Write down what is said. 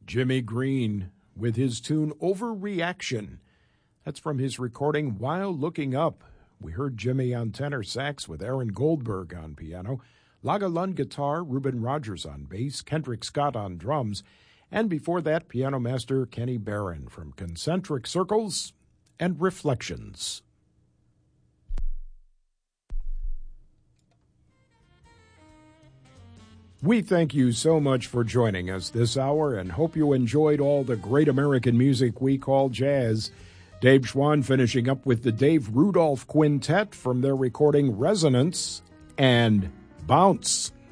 Jimmy Green with his tune Overreaction. That's from his recording While Looking Up. We heard Jimmy on tenor sax with Aaron Goldberg on piano, Laga Lund guitar, Reuben Rogers on bass, Kendrick Scott on drums, and before that, piano master Kenny Barron from Concentric Circles and Reflections. We thank you so much for joining us this hour and hope you enjoyed all the great American music we call jazz. Dave Schwann finishing up with the Dave Rudolph Quintet from their recording Resonance and Bounce.